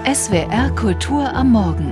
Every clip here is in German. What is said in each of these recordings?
SWR Kultur am Morgen.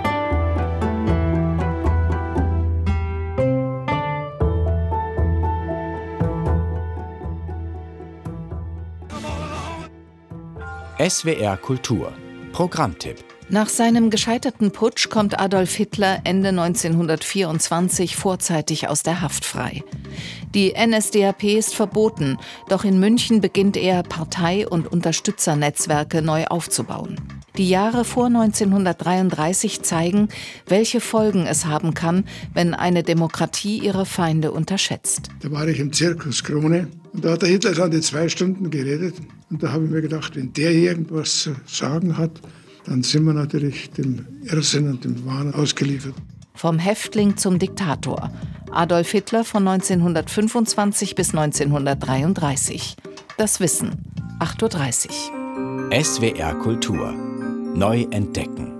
SWR Kultur Programmtipp. Nach seinem gescheiterten Putsch kommt Adolf Hitler Ende 1924 vorzeitig aus der Haft frei. Die NSDAP ist verboten, doch in München beginnt er, Partei- und Unterstützernetzwerke neu aufzubauen. Die Jahre vor 1933 zeigen, welche Folgen es haben kann, wenn eine Demokratie ihre Feinde unterschätzt. Da war ich im Zirkus Krone und da hat der Hitler dann die 2 Stunden geredet. Und da habe ich mir gedacht, wenn der irgendwas zu sagen hat, dann sind wir natürlich dem Irrsinn und dem Wahn ausgeliefert. Vom Häftling zum Diktator. Adolf Hitler von 1925 bis 1933. Das Wissen, 8:30 Uhr. SWR Kultur. Neu entdecken.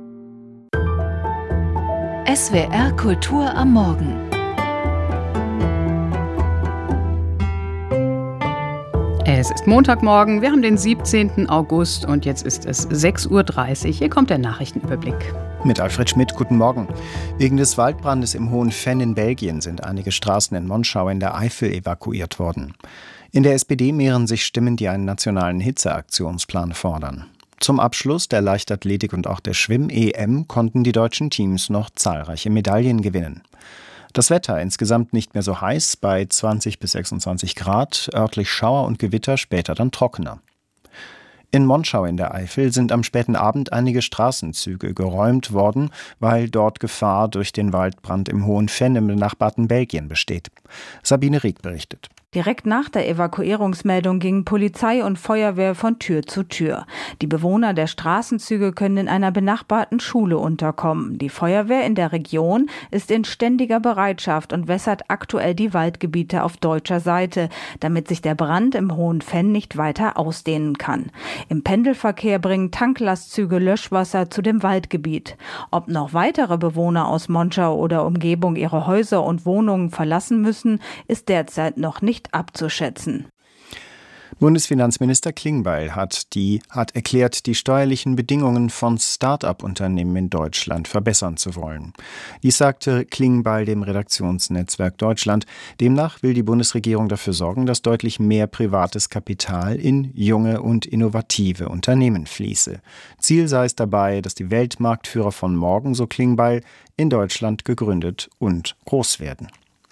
SWR Kultur am Morgen. Es ist Montagmorgen, wir haben den 17. August und jetzt ist es 6:30 Uhr. Hier kommt der Nachrichtenüberblick. Mit Alfred Schmidt, guten Morgen. Wegen des Waldbrandes im Hohen Venn in Belgien sind einige Straßen in Monschau in der Eifel evakuiert worden. In der SPD mehren sich Stimmen, die einen nationalen Hitzeaktionsplan fordern. Zum Abschluss der Leichtathletik und auch der Schwimm-EM konnten die deutschen Teams noch zahlreiche Medaillen gewinnen. Das Wetter insgesamt nicht mehr so heiß, bei 20 bis 26 Grad, örtlich Schauer und Gewitter, später dann trockener. In Monschau in der Eifel sind am späten Abend einige Straßenzüge geräumt worden, weil dort Gefahr durch den Waldbrand im Hohen Venn im benachbarten Belgien besteht. Sabine Rieck berichtet. Direkt nach der Evakuierungsmeldung gingen Polizei und Feuerwehr von Tür zu Tür. Die Bewohner der Straßenzüge können in einer benachbarten Schule unterkommen. Die Feuerwehr in der Region ist in ständiger Bereitschaft und wässert aktuell die Waldgebiete auf deutscher Seite, damit sich der Brand im Hohen Venn nicht weiter ausdehnen kann. Im Pendelverkehr bringen Tanklastzüge Löschwasser zu dem Waldgebiet. Ob noch weitere Bewohner aus Monschau oder Umgebung ihre Häuser und Wohnungen verlassen müssen, ist derzeit noch nicht abzuschätzen. Bundesfinanzminister Klingbeil hat erklärt, die steuerlichen Bedingungen von Start-up-Unternehmen in Deutschland verbessern zu wollen. Dies sagte Klingbeil dem Redaktionsnetzwerk Deutschland. Demnach will die Bundesregierung dafür sorgen, dass deutlich mehr privates Kapital in junge und innovative Unternehmen fließe. Ziel sei es dabei, dass die Weltmarktführer von morgen, so Klingbeil, in Deutschland gegründet und groß werden.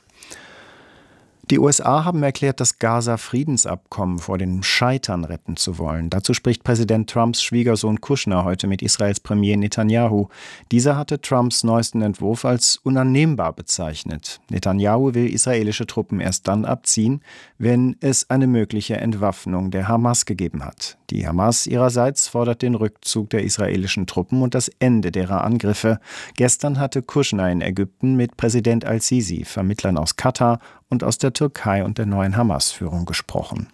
Die USA haben erklärt, das Gaza-Friedensabkommen vor dem Scheitern retten zu wollen. Dazu spricht Präsident Trumps Schwiegersohn Kushner heute mit Israels Premier Netanyahu. Dieser hatte Trumps neuesten Entwurf als unannehmbar bezeichnet. Netanyahu will israelische Truppen erst dann abziehen, wenn es eine mögliche Entwaffnung der Hamas gegeben hat. Die Hamas ihrerseits fordert den Rückzug der israelischen Truppen und das Ende derer Angriffe. Gestern hatte Kushner in Ägypten mit Präsident al-Sisi, Vermittlern aus Katar und aus der Türkei und der neuen Hamas-Führung gesprochen.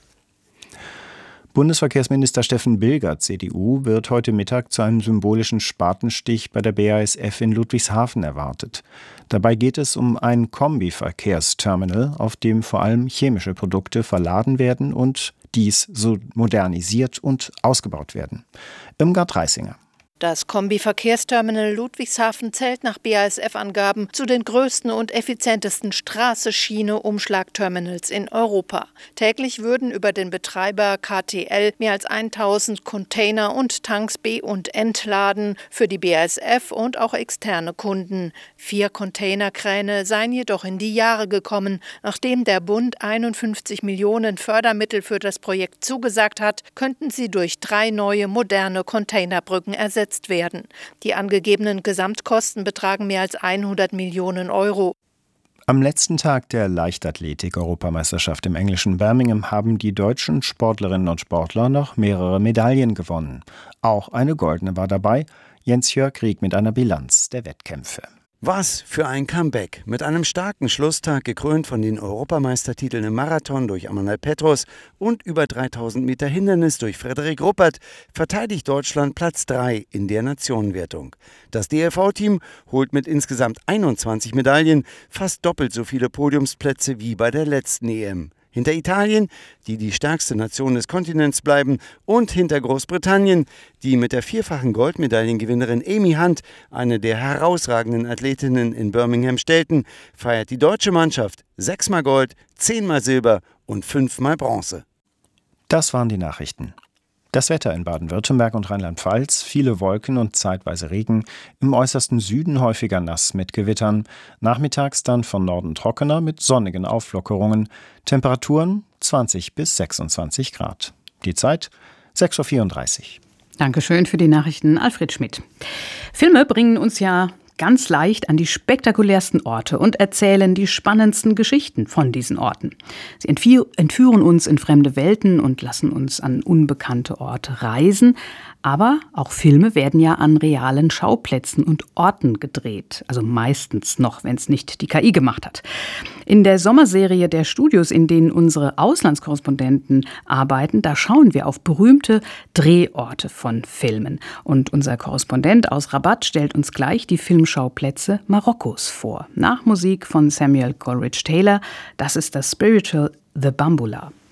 Bundesverkehrsminister Steffen Bilger, CDU, wird heute Mittag zu einem symbolischen Spatenstich bei der BASF in Ludwigshafen erwartet. Dabei geht es um ein Kombi-Verkehrsterminal, auf dem vor allem chemische Produkte verladen werden und dies so modernisiert und ausgebaut werden. Irmgard Reisinger. Das Kombi-Verkehrsterminal Ludwigshafen zählt nach BASF-Angaben zu den größten und effizientesten Straße-Schiene-Umschlagterminals in Europa. Täglich würden über den Betreiber KTL mehr als 1000 Container und Tanks be- und entladen für die BASF und auch externe Kunden. 4 Containerkräne seien jedoch in die Jahre gekommen. Nachdem der Bund 51 Millionen Fördermittel für das Projekt zugesagt hat, könnten sie durch 3 neue moderne Containerbrücken ersetzt werden. Die angegebenen Gesamtkosten betragen mehr als 100 Millionen Euro. Am letzten Tag der Leichtathletik-Europameisterschaft im englischen Birmingham haben die deutschen Sportlerinnen und Sportler noch mehrere Medaillen gewonnen. Auch eine goldene war dabei. Jens-Jörg Rieck mit einer Bilanz der Wettkämpfe. Was für ein Comeback. Mit einem starken Schlusstag, gekrönt von den Europameistertiteln im Marathon durch Amanal Petros und über 3000 Meter Hindernis durch Frederik Ruppert, verteidigt Deutschland Platz 3 in der Nationenwertung. Das DLV-Team holt mit insgesamt 21 Medaillen fast doppelt so viele Podiumsplätze wie bei der letzten EM. Hinter Italien, die die stärkste Nation des Kontinents bleiben, und hinter Großbritannien, die mit der vierfachen Goldmedaillengewinnerin Amy Hunt, eine der herausragenden Athletinnen in Birmingham, stellten, feiert die deutsche Mannschaft 6-mal Gold, 10-mal Silber und 5-mal Bronze. Das waren die Nachrichten. Das Wetter in Baden-Württemberg und Rheinland-Pfalz: viele Wolken und zeitweise Regen, im äußersten Süden häufiger nass mit Gewittern, nachmittags dann von Norden trockener mit sonnigen Auflockerungen, Temperaturen 20 bis 26 Grad. Die Zeit 6:34 Uhr. Dankeschön für die Nachrichten, Alfred Schmidt. Filme bringen uns ja ganz leicht an die spektakulärsten Orte und erzählen die spannendsten Geschichten von diesen Orten. Sie entführen uns in fremde Welten und lassen uns an unbekannte Orte reisen. Aber auch Filme werden ja an realen Schauplätzen und Orten gedreht. Also meistens noch, wenn es nicht die KI gemacht hat. In der Sommerserie der Studios, in denen unsere Auslandskorrespondenten arbeiten, da schauen wir auf berühmte Drehorte von Filmen. Und unser Korrespondent aus Rabat stellt uns gleich die Filmschauplätze Marokkos vor. Nach Musik von Samuel Coleridge Taylor. Das ist das Spiritual The Bambula.